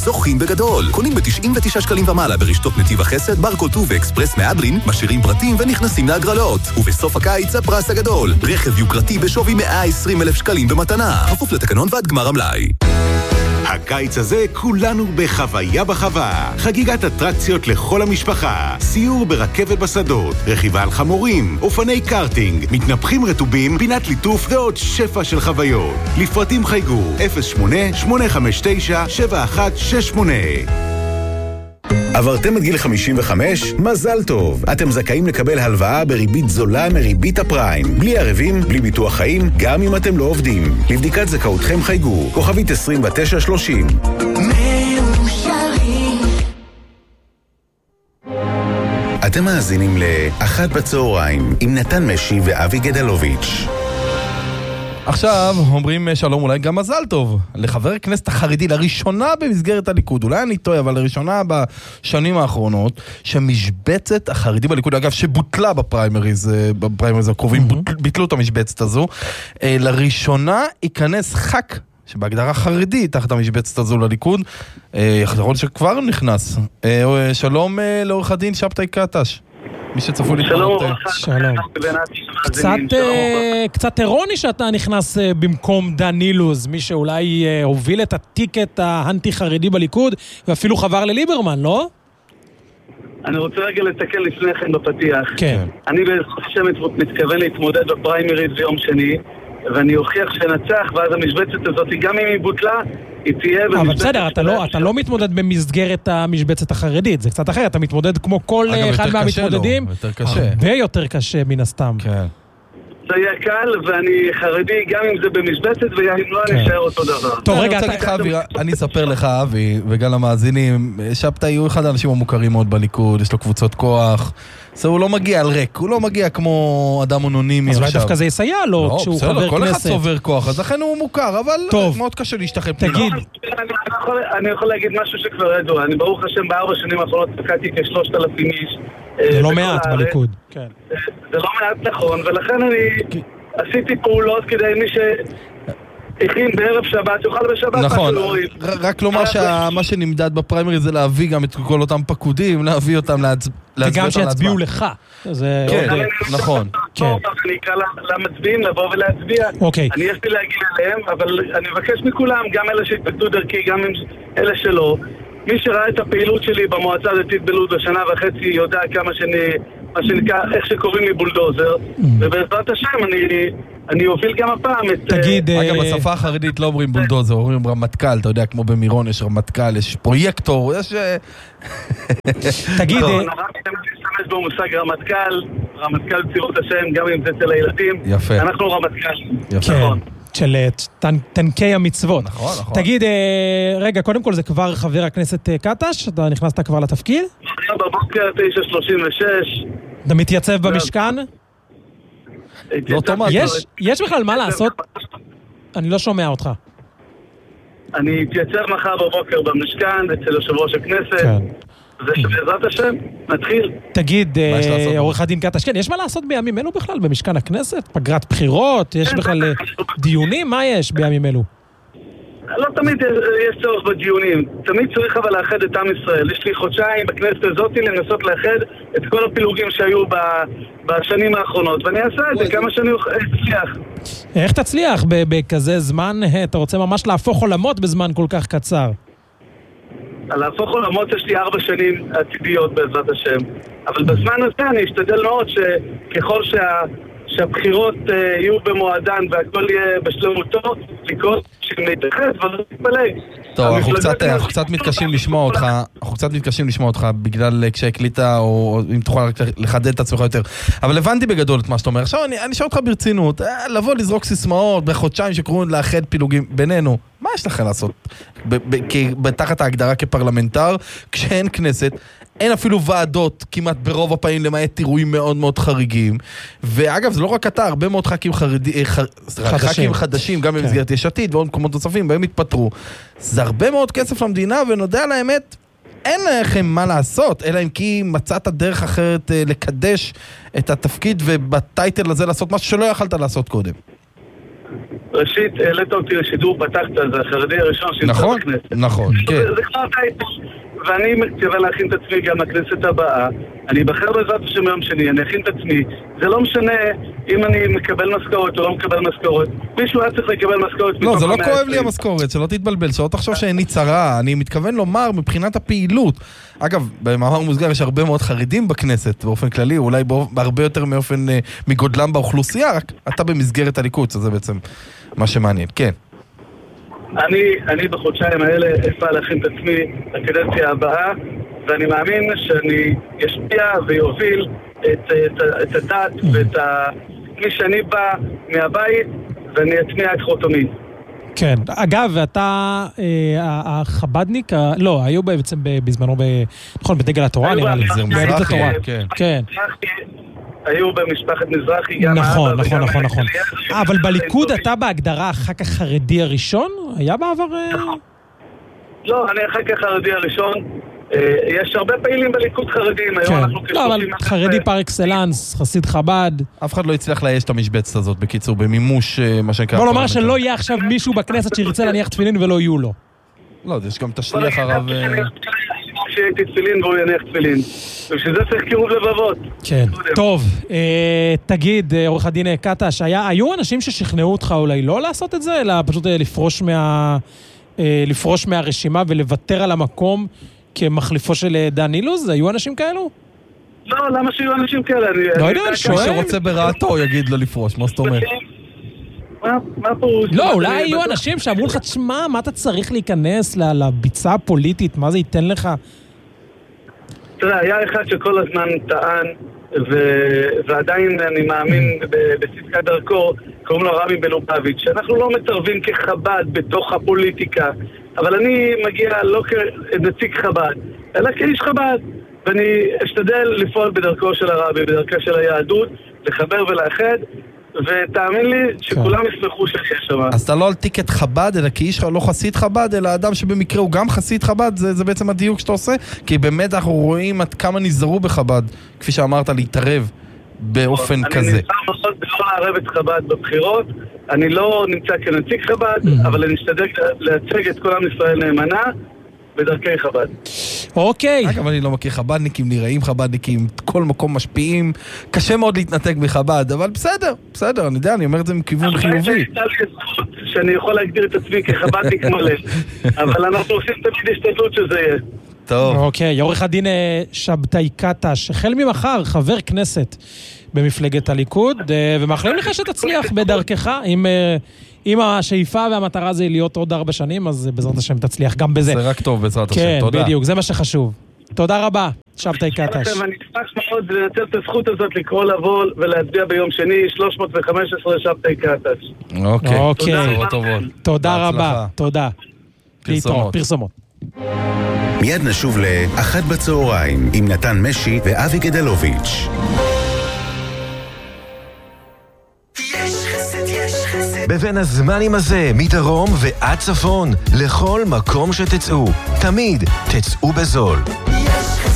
זוכים בגדול. קונים ב-99 שקלים ומעלה ברשתות נתיב החסד, ברקוטו ואקספרס מהדרין, משאירים פרטים ונכנסים להגרלות. ובסוף הקיץ הפרס הגדול, רכב יוקרתי בשווי 120,000 שקלים במתנה. כפוף לתקנון ועד גמר המלאי. הקיץ הזה כולנו בחוויה בחווה. חגיגת אטרקציות לכל המשפחה. סיור ברכבת בשדות, רכיבה על חמורים, אופני קארטינג, מתנפחים רטובים, פינת ליטוף ועוד שפע של חוויות. לפרטים חייגו 08-859-7168. עברתם את גיל 55? מזל טוב! אתם זכאים לקבל הלוואה בריבית זולה מריבית הפריים. בלי ערבים, בלי ביטוח חיים, גם אם אתם לא עובדים. לבדיקת זכאותכם חייגו, כוכבית 2930. אתם מאזינים לאחת בצהריים עם נתן משי ואבי גדלוביץ'. עכשיו אומרים שלום, אולי גם מזל טוב לחבר הכנסת החרדי לראשונה במסגרת הליכוד, אולי אני טועה, אבל לראשונה בשנים האחרונות, שמשבצת החרדי בליכוד, אגב שבוטלה בפריימריז הקרובים, ביטלו את המשבצת הזו, לראשונה ייכנס ח"כ שבהגדרה חרדי תחת המשבצת הזו לליכוד, יכול שכבר נכנס. שלום לעורך הדין שבתאי קטש, מי שצפו להתמנות. שלום. קצת אירוני שאתה נכנס במקום דן אילוז, מי שאולי הוביל את הטיקט האנטי-חרדי בליכוד, ואפילו חבר לליברמן, לא? אני רוצה רגע לתקן לפני כן בפתיח. כן. אני מתכוון להתמודד בפריימריז ביום שני, ואני אוכיח שנצח, ואז המשבצת הזאת, גם אם היא בוטלה, היא תהיה... אבל בסדר, אתה לא מתמודד במסגרת המשבצת החרדית, זה קצת אחר, אתה מתמודד כמו כל אחד מהמתמודדים, הרבה יותר קשה מן הסתם. כן. זה יהיה קל, ואני חרדי גם אם זה במשבצת, וגם אם לא אני אשאר אותו דבר. טוב, רגע, אני אספר לך, אבי, וגם למאזינים, שבתאי הוא אחד האנשים המוכרים מאוד בליכוד, יש לו קבוצות כוח, הוא לא מגיע על ריק, הוא לא מגיע כמו אדם אנונימי עכשיו. אז אולי דווקא זה יסייע לו כשהוא חבר כנסת. כל אחד צובר כוח, אז לכן הוא מוכר, אבל מאוד קשה להשתחרר פנימה. תגיד. אני יכול להגיד משהו שכבר ידוע, אני ברוך השם ב4 שנים האחרונות פקדתי כ3,000 איש. זה לא מעט בליכוד. זה לא מעט נכון, ולכן אני עשיתי פעולות כדי מי הכין בערב שבת, יוכל בשבת. נכון, רק לומר שמה שנמדד בפריימרי זה להביא גם את כל אותם פקודים, להביא אותם וגם שיצביעו לך. כן, נכון. אני אקרא למצביעים לבוא ולהצביע. אני יש לי להגיע אליהם, אבל אני מבקש מכולם, גם אלה שהתפקדו דרכי, גם אלה שלא. מי שראה את הפעילות שלי במועצה הדתית בלוד בשנה וחצי יודע כמה מה שנקרא, איך שקוראים לי בולדוזר, ובעזרת השם אני אוביל גם הפעם את... תגיד... אגב, בשפה החרדית לא אומרים בולדוזר, אומרים רמטכ"ל, אתה יודע, כמו במירון יש רמטכ"ל, יש פרויקטור, יש... תגיד... אנחנו נשתמש במושג רמטכ"ל צירות השם, גם אם זה אצל הילדים. יפה. אנחנו רמטכ"ל. יפה. של תנקי המצוות. נכון, נכון. תגיד, רגע, קודם כל זה כבר חבר הכנסת קטש? אתה נכנסת כבר לתפקיד? בבוקר 9:36. אתה מתייצב במשכן? יש בכלל מה לעשות? אני לא שומע אותך. אני אתייצב מחר בבוקר במשכן אצל יושב ראש הכנסת. כן. זה שבעזרת השם, נתחיל. תגיד, עורך הדין קטש, כן, יש מה לעשות בימים אלו בכלל במשכן הכנסת? פגרת בחירות? יש בכלל דיונים? מה יש בימים אלו? לא תמיד יש צורך בדיונים. תמיד צריך אבל לאחד את עם ישראל. יש לי חודשיים בכנסת הזאת לנסות לאחד את כל הפילוגים שהיו בשנים האחרונות, ואני אעשה את זה כמה שאני אצליח. איך תצליח בכזה זמן? אתה רוצה ממש להפוך עולמות בזמן כל כך קצר. להפוך עולמות יש לי 4 שנים עתידיות בעזרת השם, אבל בזמן הזה אני אשתדל מאוד שככל שהבחירות יהיו במועדן והכל יהיה בשלמותו, לקרות שנתחת ולא תתפלג. טוב, אנחנו קצת מתקשים לשמוע אותך, בגלל כשהקליטה, או אם תוכל לחדד את עצמך יותר. אבל הבנתי בגדול את מה שאתה אומר. עכשיו אני אשאל אותך ברצינות, לבוא לזרוק סיסמאות בחודשיים שקוראים לאחד פילוגים בינינו, מה יש לכם לעשות? בתחת ההגדרה כפרלמנטר, כשאין כנסת, אין אפילו ועדות כמעט ברוב הפעמים למעט אירועים מאוד מאוד חריגים. ואגב, זה לא רק אתה, הרבה מאוד ח"כים חדשים, גם במסגרת יש עתיד ועוד מקומות נוספים, בהם התפטרו. זה הרבה מאוד כסף למדינה, ונודע על האמת, אין לכם מה לעשות, אלא אם כי מצאת דרך אחרת לקדש את התפקיד, ובטייטל הזה לעשות משהו שלא יכלת לעשות קודם. ראשית, העלית אותי לשידור, פתחת, זה החרדי הראשון שנמצא בכנסת. נכון, כן. זה כבר טייטל, ואני מתכוון להכין את עצמי גם לכנסת הבאה. אני אבחר בעזרת השם ביום שני, אני אכין את עצמי. זה לא משנה אם אני מקבל משכורת או לא מקבל משכורת. מישהו היה צריך לקבל משכורת. לא, זה לא כואב לי המשכורת, שלא תתבלבל, שלא תחשוב שאין לי צרה. אני מתכוון לומר מבחינת הפעילות. אגב, במאמר מוסגר יש הרבה מאוד חרדים בכנסת, באופן כללי, אולי הרבה יותר מאופן מגודלם באוכלוסייה, רק אתה במסגרת הליכוד, זה בעצם מה שמעניין. כן. אני בחודשיים האלה אפעל להכין את עצמי לקדנציה הבאה, ואני מאמין שאני אשפיע ויוביל את הדת ואת מי שאני בא מהבית, ואני אטמיע את חותמי. כן, אגב, ואתה החבדניק, לא, היו בעצם בזמנו, נכון, בדגל התורה, נראה לי, בדגל התורה, כן. היו במשפחת מזרחי גם... נכון. אבל בליכוד אתה בהגדרה אחר כך חרדי הראשון? היה בעבר... לא, אני אחר כך חרדי הראשון. יש הרבה פעילים בליכוד חרדים. לא, אבל חרדי פר אקסלנס, חסיד חב"ד. אף אחד לא הצליח לאייש את המשבצת הזאת, בקיצור, במימוש מה שנקרא... בוא נאמר שלא יהיה עכשיו מישהו בכנסת שירצה להניח תפילין ולא יהיו לו. לא, יש גם תשליח הרב... שהייתי תפילין והוא יניח תפילין. ובשביל זה צריך קירוב לבבות. כן. טוב, תגיד, עורך הדין קטש, היו אנשים ששכנעו אותך אולי לא לעשות את זה, אלא פשוט לפרוש מהרשימה ולוותר על המקום כמחליפו של דן אילוז? היו אנשים כאלו? לא, למה שיהיו אנשים כאלה? לא יודע, שואל. שרוצה ברעתו יגיד לו לפרוש, מה זאת אומרת? מה פה? לא, אולי היו אנשים שאמרו לך, תשמע, מה אתה צריך להיכנס לביצה הפוליטית? מה זה ייתן לך? תראה, היה אחד שכל הזמן טען, ועדיין אני מאמין בצדקת דרכו, קוראים לו רבי בלובביץ', שאנחנו לא מתערבים כחב"ד בתוך הפוליטיקה, אבל אני מגיע לא כנציג חב"ד, אלא כאיש חב"ד, ואני אשתדל לפעול בדרכו של הרבי, בדרכה של היהדות, לחבר ולאחד, ותאמין לי שכולם יסמכו שיש שם. אז אתה לא על טיקט חב"ד, אלא כאיש לא חסיד חב"ד, אלא אדם שבמקרה הוא גם חסיד חב"ד, זה בעצם הדיוק שאתה עושה? כי באמת אנחנו רואים עד כמה נזהרו בחב"ד, כפי שאמרת, להתערב באופן כזה. אני נזהר מאוד לא לערב את חב"ד בבחירות, אני לא נמצא כנציג חב"ד, אבל אני אשתדל להציג את כל עם ישראל נאמנה, בדרכי חב"ד. אוקיי. אגב, אני לא מכיר חב"דניקים, נראים חב"דניקים, כל מקום משפיעים, קשה מאוד להתנתק בחב"ד, אבל בסדר, אני יודע, אני אומר את זה מכיוון חיובי. שאני יכול להגדיר את עצמי כחב"דניק מלא, אבל אנחנו עושים תמיד השתדלות שזה יהיה. טוב. אוקיי, עורך הדין שבתאי קטש, החל ממחר חבר כנסת במפלגת הליכוד, ומאחלים לך שתצליח בדרכך, אם השאיפה והמטרה זה להיות עוד 4 שנים, אז בעזרת השם תצליח גם בזה. זה רק טוב בעזרת השם, תודה. כן, בדיוק, זה מה שחשוב. תודה רבה, שבתאי קטש. אני אשמח מאוד לנצל את הזכות הזאת לקרוא לבוא ולהצביע ביום שני, 315 שבתאי קטש. אוקיי, טובות. תודה רבה, תודה. פרסומות. מיד נשוב ל-1 בצהריים עם נתן משי ואבי גדלוביץ'. בבין הזמנים הזה, מדרום ועד צפון, לכל מקום שתצאו, תמיד תצאו בזול.